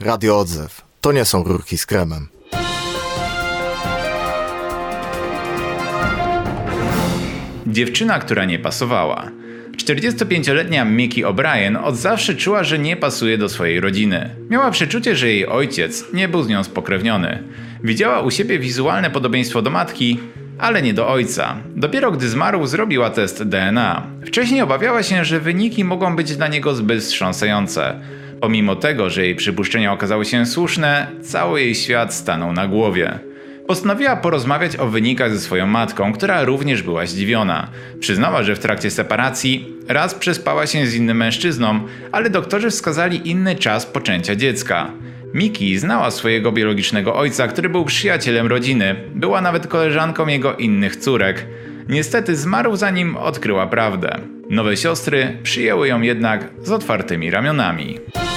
Radio Odzew. To nie są rurki z kremem. Dziewczyna, która nie pasowała. 45-letnia Mickey O'Brien od zawsze czuła, że nie pasuje do swojej rodziny. Miała przeczucie, że jej ojciec nie był z nią spokrewniony. Widziała u siebie wizualne podobieństwo do matki, ale nie do ojca. Dopiero gdy zmarł, zrobiła test DNA. Wcześniej obawiała się, że wyniki mogą być dla niego zbyt wstrząsające. Pomimo tego, że jej przypuszczenia okazały się słuszne, cały jej świat stanął na głowie. Postanowiła porozmawiać o wynikach ze swoją matką, która również była zdziwiona. Przyznała, że w trakcie separacji raz przespała się z innym mężczyzną, ale doktorzy wskazali inny czas poczęcia dziecka. Mickey znała swojego biologicznego ojca, który był przyjacielem rodziny. Była nawet koleżanką jego innych córek. Niestety zmarł, zanim odkryła prawdę. Nowe siostry przyjęły ją jednak z otwartymi ramionami.